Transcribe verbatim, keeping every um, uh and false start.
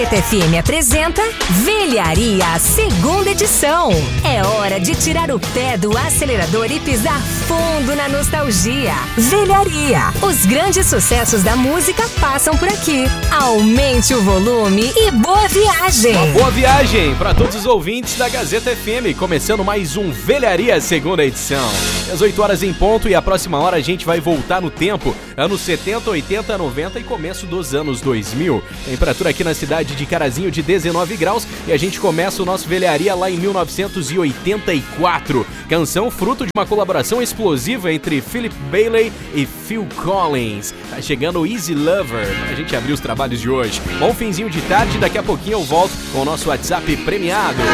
F M apresenta Velharia, segunda edição. É hora de tirar o pé do acelerador e pisar fundo na nostalgia. Velharia. Os grandes sucessos da música passam por aqui. Aumente o volume e boa viagem. Uma boa viagem para todos os ouvintes da Gazeta F M. Começando mais um Velharia, segunda edição. Às oito horas em ponto e a próxima hora a gente vai voltar no tempo. Anos setenta, oitenta, noventa e começo dos anos dois mil. Temperatura aqui na cidade de Carazinho de dezenove graus e a gente começa o nosso Velharia lá em mil novecentos e oitenta e quatro. Canção fruto de uma colaboração explosiva entre Philip Bailey e Phil Collins. Tá chegando o Easy Lover pra gente abrir os trabalhos de hoje. Bom finzinho de tarde, daqui a pouquinho eu volto com o nosso WhatsApp premiado.